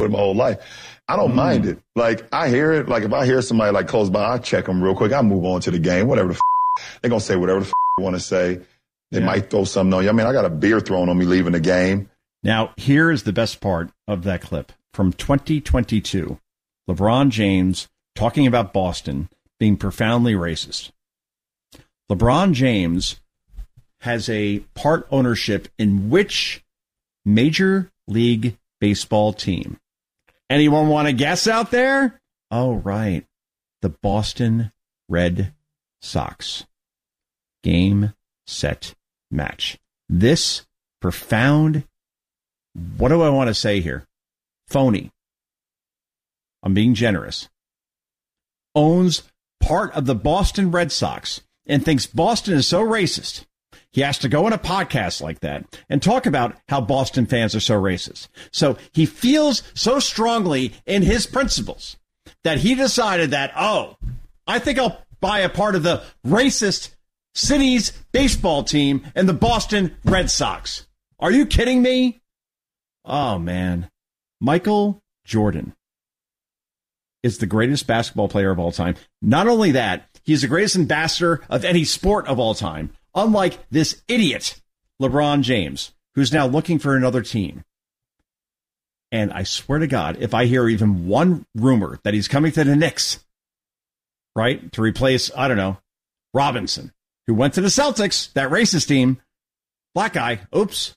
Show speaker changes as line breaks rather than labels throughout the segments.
my whole life. I don't mind it. Like, I hear it. Like, if I hear somebody like close by, I check them real quick. I move on to the game, whatever the they're going to say whatever the they want to say. They might throw something on you. I mean, I got a beer thrown on me leaving the game.
Now, here is the best part of that clip from 2022. LeBron James talking about Boston being profoundly racist. LeBron James has a part ownership in which Major League Baseball team? Anyone want to guess out there? Oh, right. The Boston Red Sox. Game, set, match. This profound, what do I want to say here? Phony. I'm being generous. Owns part of the Boston Red Sox and thinks Boston is so racist. He has to go on a podcast like that and talk about how Boston fans are so racist. So he feels so strongly in his principles that he decided that, I think I'll buy a part of the racist city's baseball team and the Boston Red Sox. Are you kidding me? Oh, man. Michael Jordan is the greatest basketball player of all time. Not only that, he's the greatest ambassador of any sport of all time, unlike this idiot, LeBron James, who's now looking for another team. And I swear to God, if I hear even one rumor that he's coming to the Knicks, right, to replace, I don't know, Robinson, who went to the Celtics, that racist team, black guy, oops.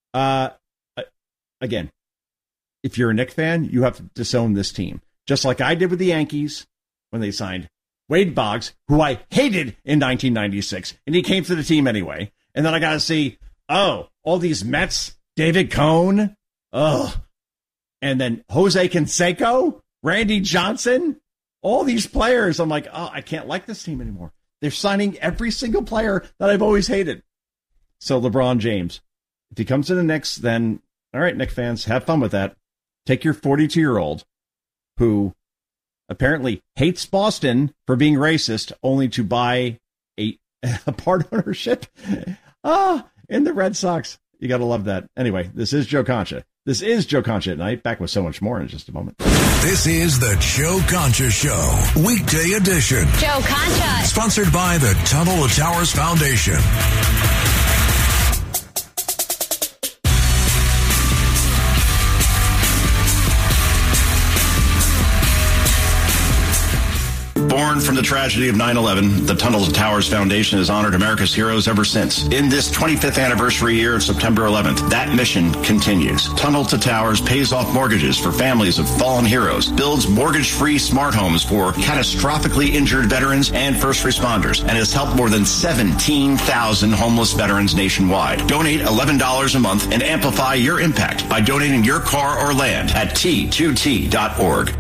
Again, if you're a Knicks fan, you have to disown this team. Just like I did with the Yankees when they signed Wade Boggs, who I hated in 1996, and he came to the team anyway. And then I got to see, all these Mets, David Cone, and then Jose Canseco, Randy Johnson, all these players. I'm like, I can't like this team anymore. They're signing every single player that I've always hated. So LeBron James, if he comes to the Knicks, then, all right, Knicks fans, have fun with that. Take your 42-year-old who apparently hates Boston for being racist, only to buy a part ownership in the Red Sox. You got to love that. Anyway, this is Joe Concha. This is Joe Concha at Night. Back with so much more in just a moment.
This is the Joe Concha Show, weekday edition.
Joe Concha.
Sponsored by the Tunnel to Towers Foundation.
Born from the tragedy of 9/11, the Tunnel to Towers Foundation has honored America's heroes ever since. In this 25th anniversary year of September 11th, that mission continues. Tunnel to Towers pays off mortgages for families of fallen heroes, builds mortgage-free smart homes for catastrophically injured veterans and first responders, and has helped more than 17,000 homeless veterans nationwide. Donate $11 a month and amplify your impact by donating your car or land at T2T.org.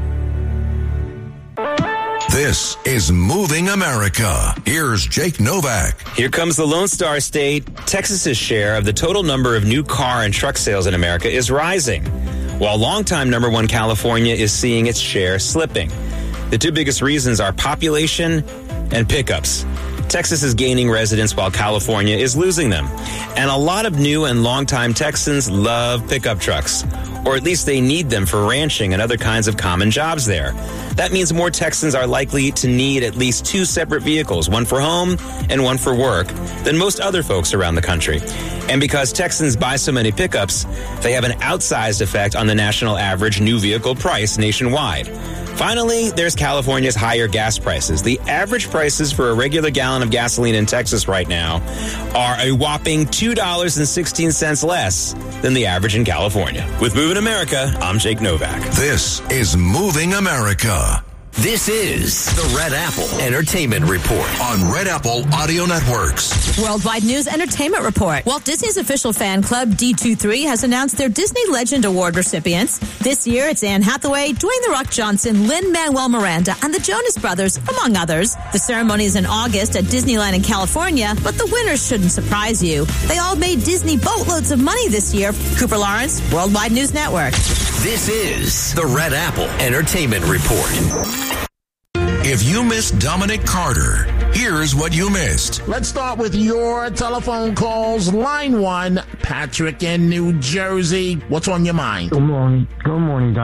This is Moving America. Here's Jake Novak.
Here comes the Lone Star State. Texas's share of the total number of new car and truck sales in America is rising, while longtime number one California is seeing its share slipping. The two biggest reasons are population and pickups. Texas is gaining residents while California is losing them. And a lot of new and longtime Texans love pickup trucks, or at least they need them for ranching and other kinds of common jobs there. That means more Texans are likely to need at least two separate vehicles, one for home and one for work, than most other folks around the country. And because Texans buy so many pickups, they have an outsized effect on the national average new vehicle price nationwide. Finally, there's California's higher gas prices. The average prices for a regular gallon of gasoline in Texas right now are a whopping $2.16 less than the average in California. With Moving America, I'm Jake Novak.
This is Moving America.
This is the Red Apple Entertainment Report
on Red Apple Audio Networks.
Worldwide News Entertainment Report. Walt Disney's official fan club, D23, has announced their Disney Legend Award recipients. This year, it's Anne Hathaway, Dwayne "The Rock" Johnson, Lin-Manuel Miranda, and the Jonas Brothers, among others. The ceremony is in August at Disneyland in California, but the winners shouldn't surprise you. They all made Disney boatloads of money this year. Cooper Lawrence, Worldwide News Network.
This is the Red Apple Entertainment Report.
If you missed Dominic Carter, here's what you missed.
Let's start with your telephone calls. Line 1, Patrick in New Jersey. What's on your mind?
Good morning. Good morning,